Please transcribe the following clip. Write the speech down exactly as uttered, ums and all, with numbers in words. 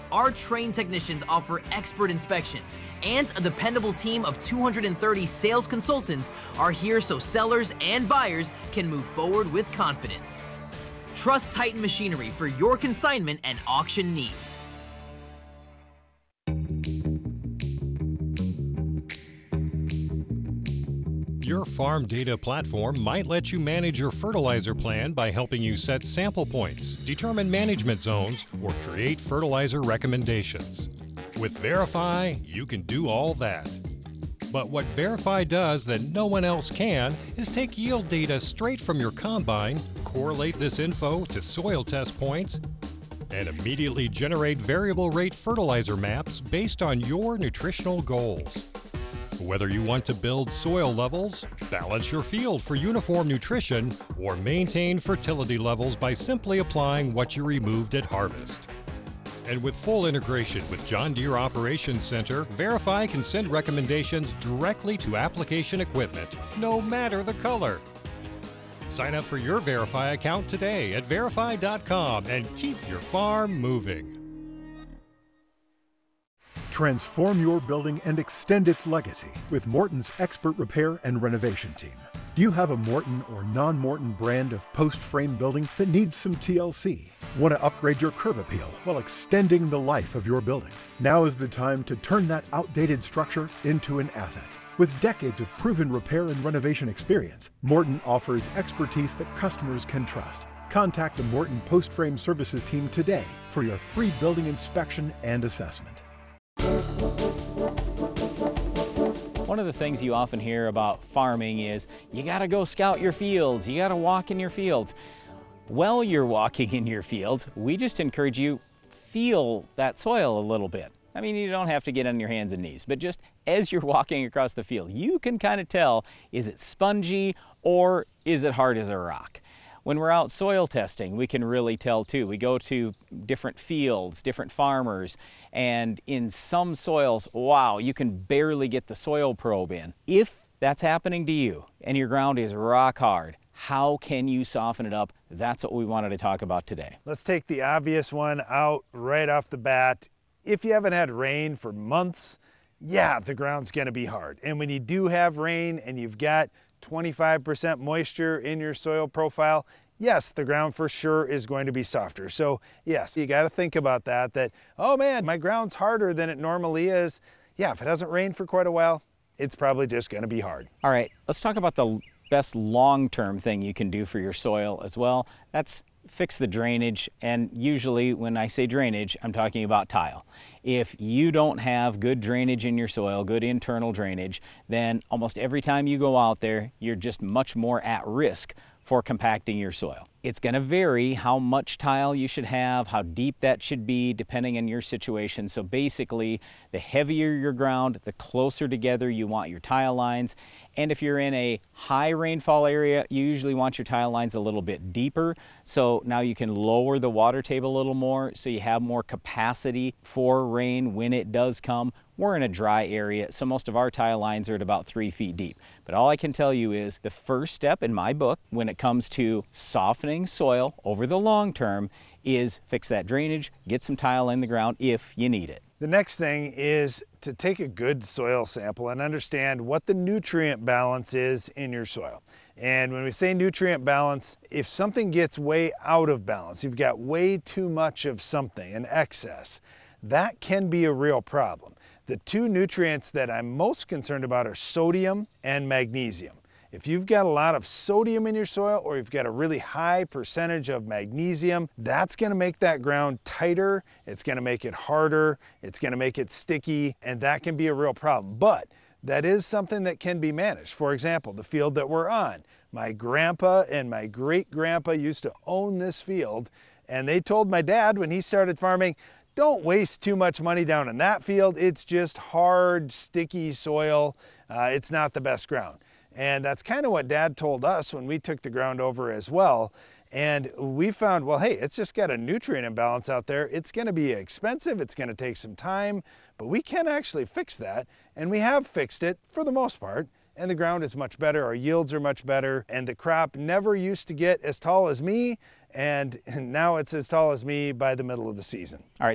Our trained technicians offer expert inspections, and a dependable team of two hundred thirty sales consultants are here so sellers and buyers can move forward with confidence. Trust Titan Machinery for your consignment and auction needs. Your farm data platform might let you manage your fertilizer plan by helping you set sample points, determine management zones, or create fertilizer recommendations. With Verify, you can do all that. But what Verify does that no one else can is take yield data straight from your combine, correlate this info to soil test points, and immediately generate variable rate fertilizer maps based on your nutritional goals. Whether you want to build soil levels, balance your field for uniform nutrition, or maintain fertility levels by simply applying what you removed at harvest. And with full integration with John Deere Operations Center, Verify can send recommendations directly to application equipment, no matter the color. Sign up for your Verify account today at verify dot com and keep your farm moving. Transform your building and extend its legacy with Morton's expert repair and renovation team. Do you have a Morton or non-Morton brand of post-frame building that needs some T L C? Want to upgrade your curb appeal while extending the life of your building? Now is the time to turn that outdated structure into an asset. With decades of proven repair and renovation experience, Morton offers expertise that customers can trust. Contact the Morton Post-Frame Services team today for your free building inspection and assessment. One of the things you often hear about farming is you gotta go scout your fields, you gotta walk in your fields. While you're walking in your fields, we just encourage you feel that soil a little bit. I mean, you don't have to get on your hands and knees, but just as you're walking across the field, you can kind of tell, is it spongy or is it hard as a rock? When we're out soil testing, we can really tell too. We go to different fields, different farmers, and in some soils, wow, you can barely get the soil probe in. If that's happening to you and your ground is rock hard, how can you soften it up? That's what we wanted to talk about today. Let's take the obvious one out right off the bat. If you haven't had rain for months, yeah, the ground's gonna be hard. And when you do have rain and you've got twenty-five percent moisture in your soil profile, yes, the ground for sure is going to be softer. So yes, you got to think about that, that, oh man, my ground's harder than it normally is. Yeah, if it hasn't rained for quite a while, it's probably just going to be hard. All right, let's talk about the best long-term thing you can do for your soil as well. That's fix the drainage, and usually when I say drainage, I'm talking about tile. If you don't have good drainage in your soil, good internal drainage, then almost every time you go out there, you're just much more at risk for compacting your soil. It's going to vary how much tile you should have, how deep that should be, depending on your situation. So basically, the heavier your ground, the closer together you want your tile lines. And if you're in a high rainfall area, you usually want your tile lines a little bit deeper. So now you can lower the water table a little more so you have more capacity for rain when it does come. We're in a dry area, so most of our tile lines are at about three feet deep. But all I can tell you is the first step in my book when it comes to softening soil over the long term is fix that drainage, get some tile in the ground if you need it. The next thing is to take a good soil sample and understand what the nutrient balance is in your soil. And when we say nutrient balance, if something gets way out of balance, you've got way too much of something, an excess, that can be a real problem. The two nutrients that I'm most concerned about are sodium and magnesium. If you've got a lot of sodium in your soil or you've got a really high percentage of magnesium, that's going to make that ground tighter, it's going to make it harder, it's going to make it sticky, and that can be a real problem. But that is something that can be managed. For example, the field that we're on, my grandpa and my great-grandpa used to own this field, and they told my dad when he started farming, don't waste too much money down in that field. It's just hard, sticky soil. Uh, it's not the best ground. And that's kind of what Dad told us when we took the ground over as well. And we found, well, hey, it's just got a nutrient imbalance out there. It's going to be expensive. It's going to take some time, but we can actually fix that. And we have fixed it for the most part. And the ground is much better. Our yields are much better. And the crop never used to get as tall as me. And now it's as tall as me by the middle of the season. All right.